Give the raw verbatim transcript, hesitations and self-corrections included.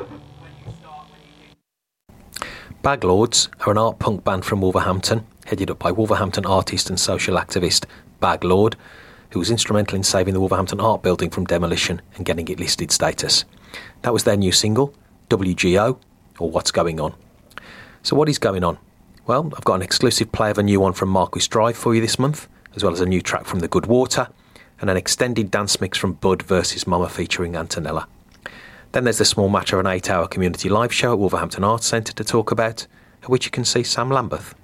Baglords are an art punk band from Wolverhampton, headed up by Wolverhampton artist and social activist Baglord, who was instrumental in saving the Wolverhampton Art Building from demolition and getting it listed status. That was their new single, W G O, or What's Going On. So what is going on? Well, I've got an exclusive play of a new one from Marquis Drive for you this month, as well as a new track from The Good Water, and an extended dance mix from Bud versus Mama featuring Antonella. Then there's the small match of an eight-hour community live show at Wolverhampton Arts Centre to talk about, at which you can see Sam Lambeth.